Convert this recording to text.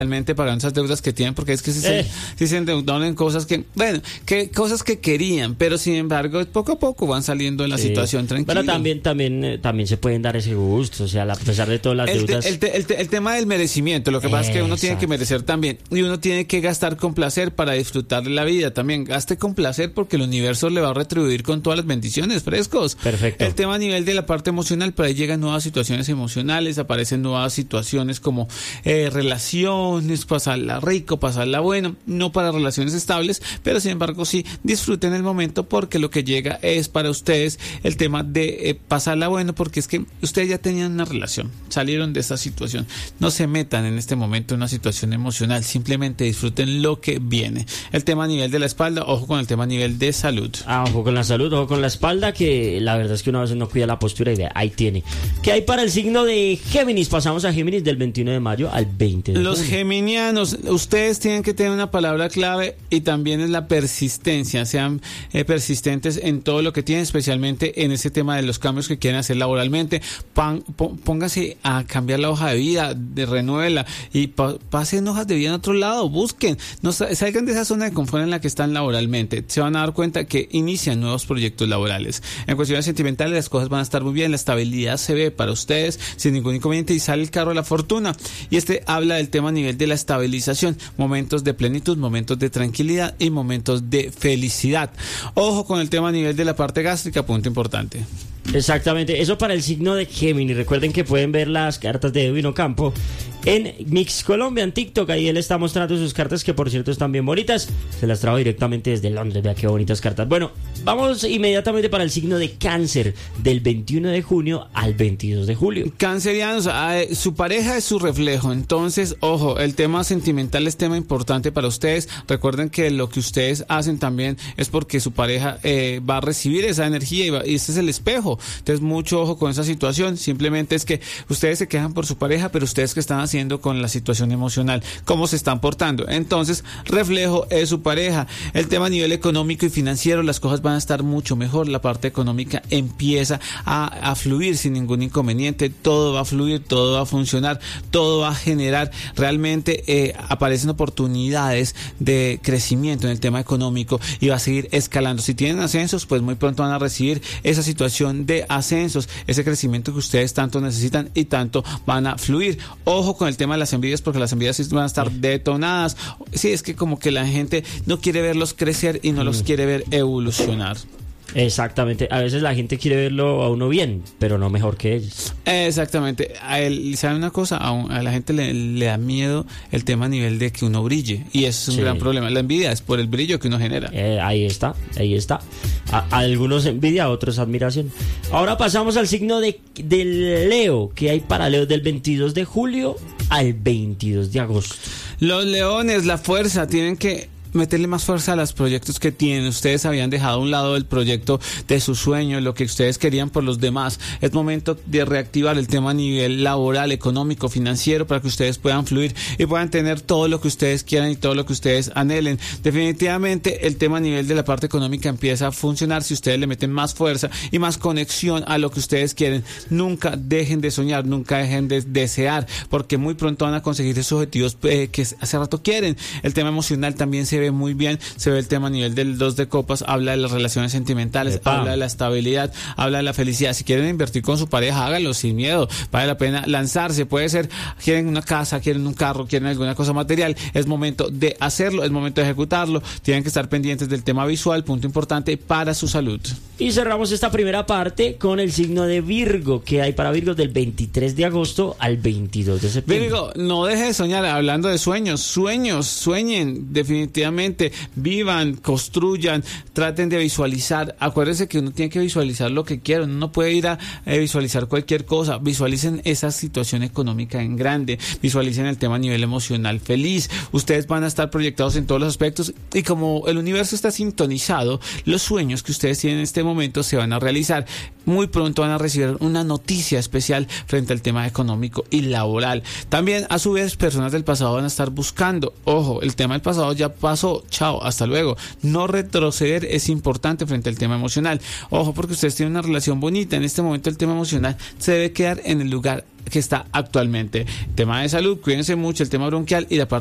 realmente pagando esas deudas que tienen, porque es que si se endeudaron en cosas que cosas que querían, pero sin embargo poco a poco van saliendo en la situación tranquila. Pero también se pueden dar ese gusto, o sea, a pesar de todas las deudas. El tema del merecimiento, lo que pasa es que uno tiene que merecer también, y uno tiene que gastar con placer para disfrutar de la vida también. Gaste con placer porque el universo le va a retribuir con todas las bendiciones, frescos. Perfecto. El tema a nivel de la parte emocional, por ahí llegan nuevas situaciones emocionales, aparecen nuevas situaciones como relaciones, pasarla rico, pasarla bueno, no para relaciones estables, pero sin embargo sí disfruten el momento, porque lo que llega es para ustedes el tema de pasarla bueno, porque es que ustedes ya tenían una relación, salieron de esa situación. No se metan en este momento en una situación emocional, simplemente disfruten lo que viene. El tema a nivel de la espalda, ojo con el tema a nivel de salud. Ojo con la salud, ojo con la espalda, que la verdad es que uno a veces no cuida la postura y ahí tiene. ¿Qué hay para el signo de Géminis? Pasamos a Géminis del 21 de mayo al 20 de junio. Los geminianos, ustedes tienen que tener una palabra clave, y también es la persistencia. Sean persistentes en todo lo que tienen, especialmente en ese tema de los cambios que quieren hacer laboralmente. Pónganse a cambiar la hoja de vida, renuévela y pasen hojas de vida en otro lado, busquen, no salgan de esa zona de confort en la que están laboralmente. Se van a dar cuenta que inician nuevos proyectos laborales. En cuestiones sentimentales las cosas van a estar muy bien, la estabilidad se ve para ustedes sin ningún inconveniente, y sale el carro de la fortuna, y habla del tema a nivel de la estabilización, momentos de plenitud, momentos de tranquilidad y momentos de felicidad. Ojo con el tema a nivel de la parte gástrica, punto importante. Exactamente, eso para el signo de Géminis. Recuerden que pueden ver las cartas de Edwin Ocampo en Mix Colombia, en TikTok. Ahí él está mostrando sus cartas, que por cierto están bien bonitas. Se las trajo directamente desde Londres. Vea qué bonitas cartas. Bueno, vamos inmediatamente para el signo de Cáncer, del 21 de junio al 22 de julio. Cancerianos, su pareja es su reflejo. Entonces, ojo, el tema sentimental es tema importante para ustedes. Recuerden que lo que ustedes hacen también es porque su pareja va a recibir esa energía, y este es el espejo. Entonces, mucho ojo con esa situación. Simplemente es que ustedes se quejan por su pareja, pero ustedes, ¿qué están haciendo con la situación emocional? ¿Cómo se están portando? Entonces, reflejo es su pareja. El tema a nivel económico y financiero, las cosas van a estar mucho mejor. La parte económica empieza a fluir sin ningún inconveniente. Todo va a fluir, todo va a funcionar, todo va a generar. Realmente aparecen oportunidades de crecimiento en el tema económico, y va a seguir escalando. Si tienen ascensos, pues muy pronto van a recibir esa situación de ascensos, ese crecimiento que ustedes tanto necesitan y tanto van a fluir. Ojo con el tema de las envidias, porque las envidias van a estar detonadas. Sí, es que como que la gente no quiere verlos crecer y no los quiere ver evolucionar. Exactamente, a veces la gente quiere verlo a uno bien, pero no mejor que ellos. Exactamente. ¿Saben una cosa? A la gente le da miedo el tema a nivel de que uno brille, y eso es un gran problema. La envidia es por el brillo que uno genera. Ahí está. A algunos envidia, a otros admiración. Ahora pasamos al signo del Leo. ¿Qué hay para Leo del 22 de julio al 22 de agosto? Los leones, la fuerza, tienen que meterle más fuerza a los proyectos que tienen. Ustedes habían dejado a un lado el proyecto de sus sueños, lo que ustedes querían por los demás. Es momento de reactivar el tema a nivel laboral, económico, financiero, para que ustedes puedan fluir y puedan tener todo lo que ustedes quieran y todo lo que ustedes anhelen. Definitivamente el tema a nivel de la parte económica empieza a funcionar si ustedes le meten más fuerza y más conexión a lo que ustedes quieren. Nunca dejen de soñar, nunca dejen de desear, porque muy pronto van a conseguir esos objetivos que hace rato quieren. El tema emocional también se ve muy bien, se ve el tema a nivel del 2 de copas, habla de las relaciones sentimentales, habla de la estabilidad, habla de la felicidad. Si quieren invertir con su pareja, háganlo sin miedo, vale la pena lanzarse. Puede ser, quieren una casa, quieren un carro, quieren alguna cosa material, es momento de hacerlo, es momento de ejecutarlo. Tienen que estar pendientes del tema visual, punto importante para su salud. Y cerramos esta primera parte con el signo de Virgo. ¿Qué hay para Virgo del 23 de agosto al 22 de septiembre? Virgo, no deje de soñar. Hablando de sueños, sueñen definitivamente, vivan, construyan, traten de visualizar. Acuérdense que uno tiene que visualizar lo que quiere, uno no puede ir a visualizar cualquier cosa. Visualicen esa situación económica en grande, visualicen el tema a nivel emocional feliz. Ustedes van a estar proyectados en todos los aspectos, y como el universo está sintonizado, los sueños que ustedes tienen en este momento se van a realizar. Muy pronto van a recibir una noticia especial frente al tema económico y laboral. También, a su vez, personas del pasado van a estar buscando. Ojo, el tema del pasado ya pasó, pasó, chao, hasta luego. No retroceder es importante frente al tema emocional. Ojo, porque ustedes tienen una relación bonita. En este momento el tema emocional se debe quedar en el lugar que está actualmente. Tema de salud, cuídense mucho, el tema bronquial y la parte